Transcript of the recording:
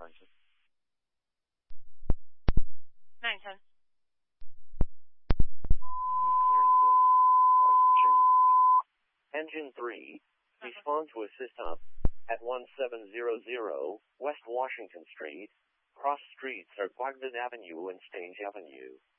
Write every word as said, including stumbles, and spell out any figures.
Washington. nine ten. Clearing the building. Washington Channel. Engine three, respond to assist up at one seven zero zero West Washington Street. Cross streets are Guagden Avenue and Stange Avenue.